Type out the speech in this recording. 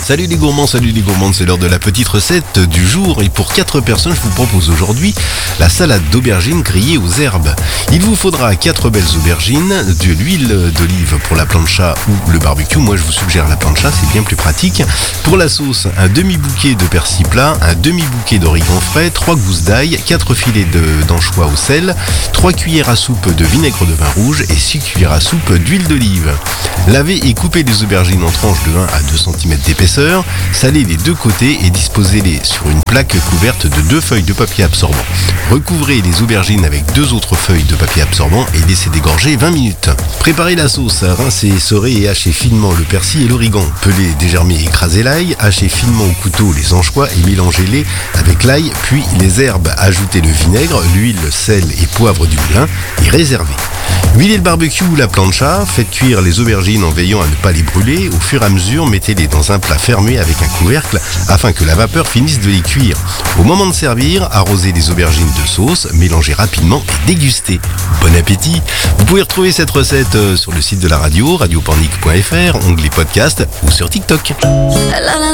Salut les gourmands, c'est l'heure de la petite recette du jour. Et pour 4 personnes, je vous propose aujourd'hui la salade d'aubergines grillée aux herbes. Il vous faudra 4 belles aubergines, de l'huile d'olive pour la plancha ou le barbecue. Moi je vous suggère la plancha, c'est bien plus pratique. Pour la sauce, un demi-bouquet de persil plat, un demi-bouquet d'origan frais, 3 gousses d'ail, 4 filets d'anchois au sel, 3 cuillères à soupe de vinaigre de vin rouge et 6 cuillères à soupe d'huile d'olive. Lavez et coupez les aubergines en tranches de 1 à 2 cm d'épaisseur, salez les deux côtés et disposez-les sur une plaque couverte de 2 feuilles de papier absorbant. Recouvrez les aubergines avec 2 autres feuilles de papier absorbant et laissez dégorger 20 minutes. Préparez la sauce, rincez, essorez et hachez finement le persil et l'origan. Pelez, dégermez et écrasez l'ail, hachez finement au couteau les anchois et mélangez-les avec l'ail, puis les herbes. Ajoutez le vinaigre, l'huile, le sel et poivre du moulin et réservez. Huilez le barbecue ou la plancha, faites cuire les aubergines en veillant à ne pas les brûler. Au fur et à mesure, mettez-les dans un plat fermé avec un couvercle afin que la vapeur finisse de les cuire. Au moment de servir, arrosez les aubergines de sauce, mélangez rapidement et dégustez. Bon appétit! Vous pouvez retrouver cette recette sur le site de la radio, radiopornic.fr, onglet podcast ou sur TikTok.